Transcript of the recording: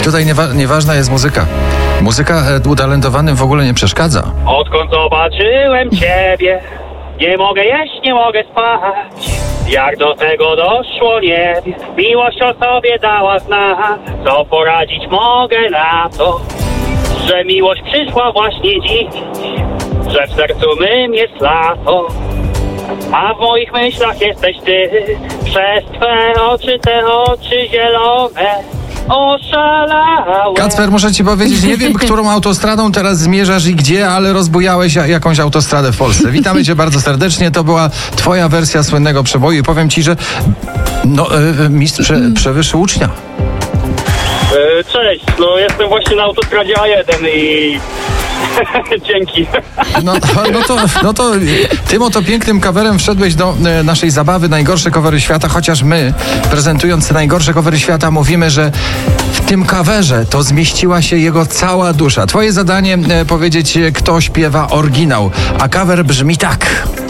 Tutaj nieważna jest muzyka. Muzyka utalentowanym w ogóle nie przeszkadza. Odkąd zobaczyłem ciebie, nie mogę jeść, nie mogę spać. Jak do tego doszło, nie wiem. Miłość o sobie dała znak. Co poradzić mogę na to, że miłość przyszła właśnie dziś, że w sercu mym jest lato, a w moich myślach jesteś ty. Przez twe oczy, te oczy zielone oszalałe. Kacper, muszę ci powiedzieć, nie wiem, którą autostradą teraz zmierzasz i gdzie, ale rozbujałeś jakąś autostradę w Polsce. Witamy cię bardzo serdecznie. To była twoja wersja słynnego przeboju i powiem ci, że mistrz przewyższył ucznia. Cześć, jestem właśnie na autostradzie A1 i dzięki. No to tym oto pięknym coverem wszedłeś do naszej zabawy Najgorsze covery świata, chociaż my, prezentując najgorsze covery świata, mówimy, że w tym coverze to zmieściła się jego cała dusza. Twoje zadanie powiedzieć, kto śpiewa oryginał, a cover brzmi tak.